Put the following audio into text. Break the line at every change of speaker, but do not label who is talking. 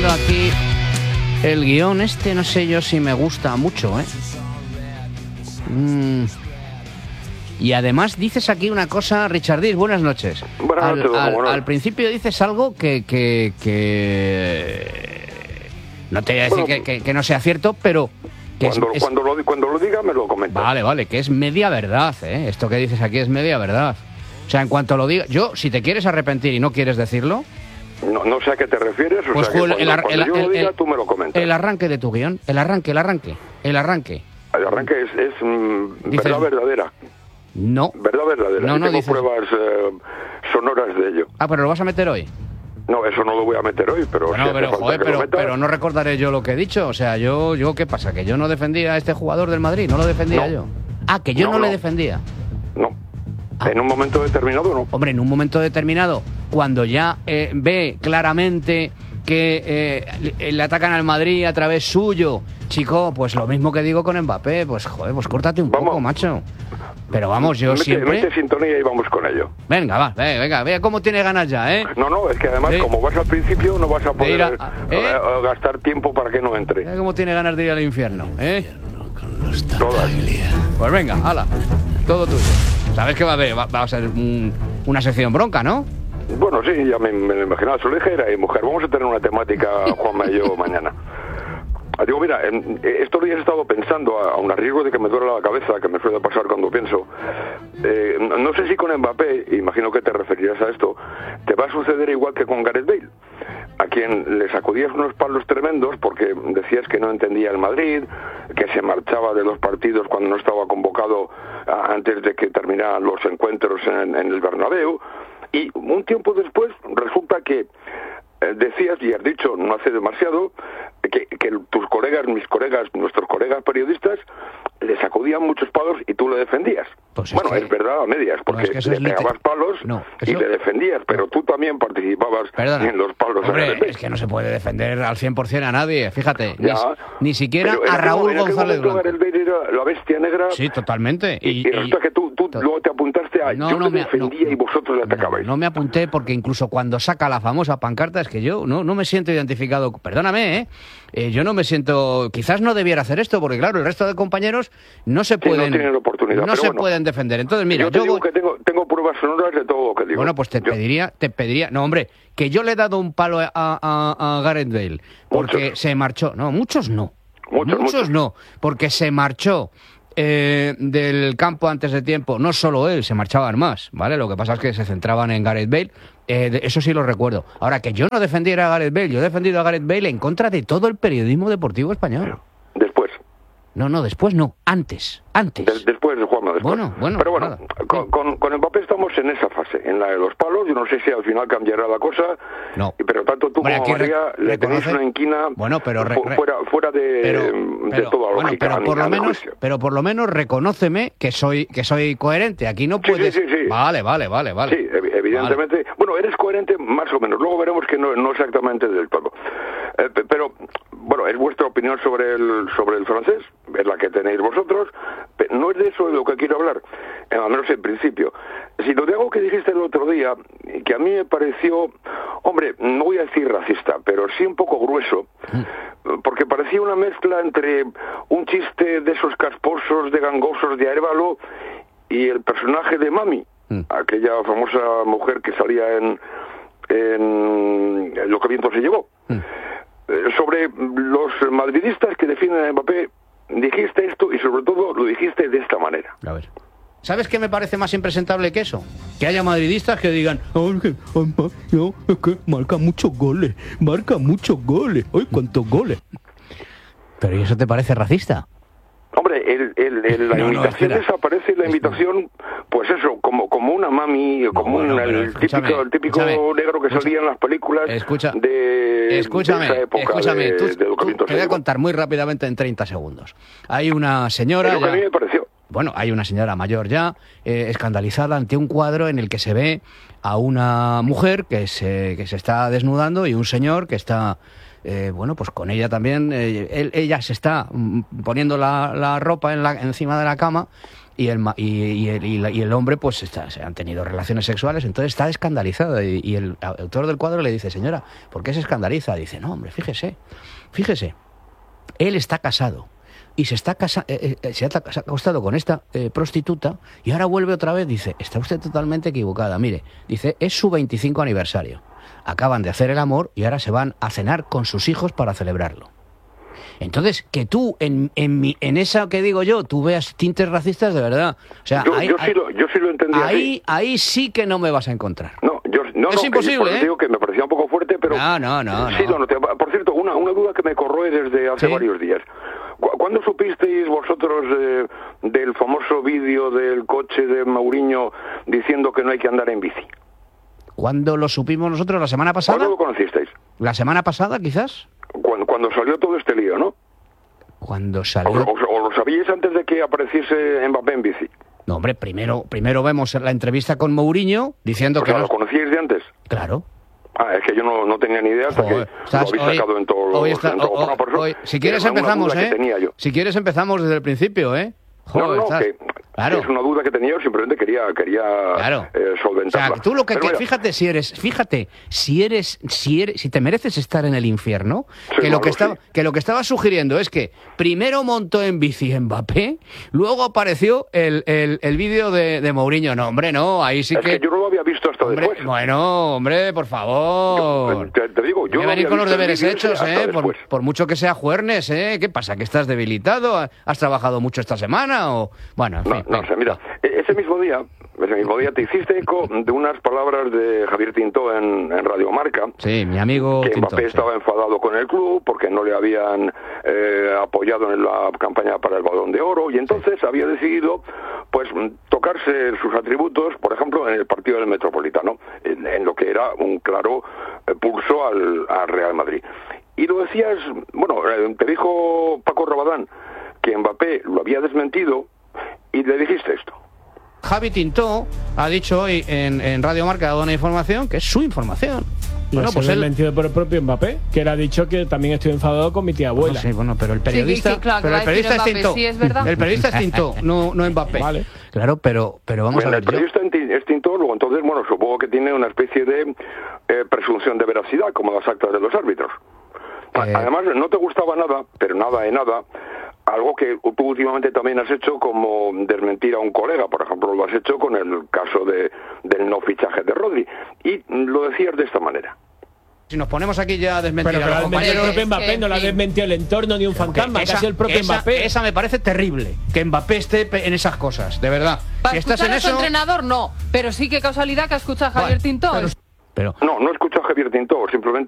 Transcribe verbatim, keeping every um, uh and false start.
viendo aquí el guión este, no sé yo si me gusta mucho, ¿eh? Mm. Y además dices aquí una cosa, Richardis, buenas noches.
Buenas
al,
noches,
al,
bueno.
al principio dices algo que... que, que... No te voy a decir
Bueno,
que, que, que no sea cierto, pero... Que
cuando,
es, es...
Cuando, lo, cuando lo diga me lo comenta.
Vale, vale, que es media verdad, ¿eh? Esto que dices aquí es media verdad. O sea, en cuanto lo diga... Yo, si te quieres arrepentir y no quieres decirlo...
No, no sé a qué te refieres, o
pues
sea que
el,
cuando,
el,
cuando
el,
yo lo
el,
diga
el,
tú me lo comentas.
El arranque de tu guión, el arranque, el arranque, el arranque.
El arranque es, es mm,
Dices-
verdad verdadera.
No.
Verdad verdadera.
No,
Yo
no
tengo
dices-
pruebas eh, sonoras de ello.
Ah, pero lo vas a meter hoy.
No, eso no lo voy a meter hoy, pero...
Bueno,
si hace
pero,
falta
joder,
que lo
pero,
meta,
pero no recordaré yo lo que he dicho. O sea, yo, yo ¿qué pasa? ¿Que yo no defendía a este jugador del Madrid? ¿No lo defendía
No.
yo? Ah, que yo no,
No,
le
no.
defendía.
No.
Ah.
En un momento determinado, no.
Hombre, en un momento determinado, cuando ya eh, ve claramente que eh, le atacan al Madrid a través suyo, chico, pues lo mismo que digo con Mbappé, pues joder, pues córtate un
Vamos.
poco, macho. Pero vamos, yo
mete,
siempre...
mete sintonía y vamos con ello.
Venga, va, venga, venga, vea cómo tiene ganas ya, ¿eh?
No, no, es que además,
Sí.
como vas al principio, no vas a poder
ir a-
eh,
¿eh?
eh, gastar tiempo para que no entre.
Mira cómo tiene ganas de ir al infierno, ¿eh?
Todas.
Pues venga, hala, todo tuyo. Sabes que va a haber, va, va a ser un- una sección bronca, ¿no?
Bueno, sí, ya me, me lo imaginaba. Su hija era y mujer. Vamos a tener una temática, Juanma y yo, mañana. Ah, Digo, mira, en, estos días he estado pensando, a, aun a riesgo de que me duele la cabeza, que me suele pasar cuando pienso, eh, no, no sé si con Mbappé, imagino que te referirás a esto, te va a suceder igual que con Gareth Bale, a quien le sacudías unos palos tremendos porque decías que no entendía el Madrid, que se marchaba de los partidos cuando no estaba convocado a, antes de que terminaran los encuentros en, en el Bernabéu, y un tiempo después resulta que eh, decías, y has dicho no hace demasiado, que, que tus colegas, mis colegas, nuestros colegas periodistas le sacudían muchos palos y tú le defendías.
Pues es
bueno,
que-
es verdad a medias, porque
es que eso
le
es liter-
pegabas palos
No,
y
eso-
le defendías, pero tú también participabas
Perdona.
en los palos. a
Hombre,
Gareth Bale.
es que no se puede defender al cien por ciento a nadie, fíjate. Ni,
Ya,
ni siquiera
pero en
a
aquel-
Raúl
en aquel
González
momento
Blanco.
Gareth Bale era la bestia negra.
Sí, totalmente.
Y, y resulta que tú, tú
to-
luego te apuntaste a...
No,
yo
no
le
me-
defendía
no,
y vosotros le
no,
atacabais.
no me apunté porque incluso cuando saca la famosa pancarta es que yo no, no me siento identificado. Perdóname, ¿eh? Eh, yo no me siento... Quizás no debiera hacer esto porque, claro, el resto de compañeros no se
Sí,
pueden...
no tienen oportunidad,
no
pero
se
bueno.
pueden defender. Entonces, mira,
yo te
yo
digo
voy-
que tengo, tengo pruebas sonoras de todo lo que digo.
Bueno, pues te
Yo-
pediría, te pediría, no hombre, que yo le he dado un palo a, a, a Gareth Bale porque
Muchos.
se marchó, no, muchos no,
Muchos, muchos.
no, porque se marchó eh, del campo antes de tiempo, no solo él, se marchaban más, ¿vale? Lo que pasa es que se centraban en Gareth Bale, eh, de- eso sí lo recuerdo. Ahora, que yo no defendiera a Gareth Bale, yo he defendido a Gareth Bale en contra de todo el periodismo deportivo español.
Después.
No, no, después no, antes, antes.
De- después, Juanma, después.
Bueno, bueno,
Pero bueno,
nada.
con, con, con Mbappé estamos en esa fase, en la de los palos. Yo no sé si al final cambiará la cosa.
No.
y- Pero tanto tú
Hombre,
como
aquí re-
María le tenéis
reconoce-
una inquina
Bueno, pero re-
fu-
re-
fuera, fuera de,
pero,
de
pero,
toda
bueno,
lógica.
pero
ni
por lo
nada de
menos,
juicio.
pero por lo menos reconóceme que soy que soy coherente. Aquí no
Sí,
puedes.
sí, sí, sí.
Vale, vale, vale, vale.
Sí, ev- evidentemente. Bueno, eres coherente más o menos. Luego veremos que no, no exactamente del todo. Eh, pe- pero, bueno, es vuestra opinión sobre el sobre el francés, es la que tenéis vosotros. Pe- No es de eso de lo que quiero hablar, eh, al menos en principio. Sino de algo que dijiste el otro día, que a mí me pareció, hombre, no voy a decir racista, pero sí un poco grueso, porque parecía una mezcla entre un chiste de esos casposos, de gangosos de Arévalo y el personaje de Mami,
Mm.
aquella famosa mujer que salía en, en Lo que viento se llevó.
Mm.
Eh, Sobre los madridistas que defienden a Mbappé, dijiste esto y sobre todo lo dijiste de esta manera.
A ver. ¿Sabes qué me parece más impresentable que eso? Que haya madridistas que digan, "Ay, que, ay, ma- no, es que marca muchos goles, marca muchos goles, ¡ay, cuántos goles! Pero ¿y eso te parece racista?
Hombre, el, el, el- la
No, no,
invitación
espera.
desaparece y la invitación, pues eso, como como una mami, como
bueno,
un,
pero
el
escúchame,
típico, el típico
escúchame,
negro que
escucha-
salía en las películas
Escucha,
de,
escúchame,
de esa época
escúchame,
de,
tú-
de Lo que
tú-
viento
te
se
voy a
llevó.
contar muy rápidamente en treinta segundos. Hay una señora...
Es lo que
ya-
a mí me pareció.
Bueno, hay una señora mayor ya, eh, escandalizada ante un cuadro en el que se ve a una mujer que se, que se está desnudando y un señor que está, eh, bueno, pues con ella también. Eh, él- ella se está mm, poniendo la, la ropa en la, encima de la cama y el, y, y el, y la, y el hombre pues está, se han tenido relaciones sexuales, entonces está escandalizado y, y el autor del cuadro le dice, señora, ¿por qué se escandaliza? Dice, no, hombre, fíjese, fíjese, él está casado y se está casa, eh, eh, se ha acostado con esta eh, prostituta y ahora vuelve otra vez. Dice, está usted totalmente equivocada. Mire, dice, es su veinticinco aniversario. Acaban de hacer el amor y ahora se van a cenar con sus hijos para celebrarlo. Entonces, que tú, en, en, mi, en esa que digo yo, tú veas tintes racistas de verdad. O sea,
yo,
ahí,
yo, sí lo, yo sí lo entendí
ahí,
así.
ahí sí que no me vas a encontrar.
No, yo, no,
es
no,
imposible,
que,
¿eh?
Digo que me parecía un poco fuerte, pero...
No, no, no.
Sí,
no.
no, no te, por cierto, una, una duda que me corroe desde hace
¿Sí?
varios días. ¿Cuándo supisteis vosotros eh, del famoso vídeo del coche de Mourinho diciendo que no hay que andar en bici?
¿Cuándo lo supimos nosotros? ¿La semana pasada?
¿Cuándo lo conocisteis?
¿La semana pasada, quizás?
Cuando, cuando salió todo este lío, ¿no?
Cuando salió...
¿O, o, o lo sabíais antes de que apareciese Mbappé en bici?
No, hombre, primero, primero vemos la entrevista con Mourinho diciendo
O
que...
sea,
no...
¿lo conocíais de antes?
Claro.
Ah, es que yo no, no tenía ni idea hasta
Joder,
que
estás,
lo habéis
hoy,
sacado en todos los...
hoy está,
en todo,
o,
bueno, por eso,
hoy, si quieres
era una
empezamos,
duda
¿eh?
que tenía yo.
Si quieres empezamos desde el principio, ¿eh? Joder,
no, no,
estás...
que,
claro.
que es una duda que tenía yo, simplemente quería, quería
Claro.
eh, solventarla.
O sea, tú lo que,
Pero
que
mira,
fíjate si eres, fíjate, si eres, si eres, si te mereces estar en el infierno,
Sí,
que lo
malo,
que estaba,
sí.
que lo que estaba sugiriendo es que primero montó en bici Mbappé, luego apareció el, el, el vídeo de, de Mourinho. No, hombre, no, ahí sí
es
que,
que yo no lo había visto hasta
hombre,
después.
bueno, hombre, por favor.
Yo, te, te digo, yo
Hay que
no
venir
había
con los
visto el
deberes
vídeo ese
hechos,
hasta
¿eh? Por,
después.
por mucho que sea juernes, ¿eh? ¿Qué pasa? ¿Que estás debilitado? ¿Has trabajado mucho esta semana? O bueno, en
No,
fin.
no, o sea, mira, e- ese mismo día, ese mismo día te hiciste eco de unas palabras de Javier Tintó en, en Radio Marca.
Sí, mi amigo
Que
Tintó,
Mbappé
sí.
estaba enfadado con el club porque no le habían eh, apoyado en la campaña para el Balón de Oro y entonces había decidido pues tocarse sus atributos, por ejemplo, en el partido del Metropolitano, en, en lo que era un claro eh, pulso al, al Real Madrid. Y lo decías, bueno, eh, te dijo Paco Rabadán que Mbappé lo había desmentido y le dijiste esto.
Javi Tintó ha dicho hoy en, en Radio Marca, ha dado una información que es su información.
Y
Bueno,
ha
pues
sido
él...
mentido por el propio Mbappé, que él ha dicho que también estoy enfadado con mi tía abuela.
Bueno, sí, bueno, pero el periodista,
Sí, sí, claro,
pero el
que va a decir
periodista es
Mbappé,
Tintó.
sí, es verdad.
El periodista es Tintó, no, no Mbappé.
Vale.
Claro, pero, pero vamos
Bueno,
a ver.
el
Yo,
periodista en ti- es Tintó, luego entonces, bueno, supongo que tiene una especie de eh, presunción de veracidad, como las actas de los árbitros. A-
Eh.
Además, no te gustaba nada, pero nada de nada, algo que tú últimamente también has hecho como desmentir a un colega, por ejemplo, lo has hecho con el caso de, del no fichaje de Rodri, y lo decías de esta manera.
si nos ponemos aquí ya a desmentir
Pero que
a
lo ha
los
desmentido el
compañeros...
propio Mbappé,
que,
no lo ha
en fin.
desmentido el entorno ni un fantasma, que ha sido el propio
esa,
Mbappé.
esa me parece terrible, que Mbappé esté pe- en esas cosas, de verdad.
Para
Si estás
escuchar
en
a su
eso...
entrenador, no. Pero sí que causalidad que escucha a Javier
Bueno,
Tintó.
pero- pero
No, no escucho a Javier Tintó, simplemente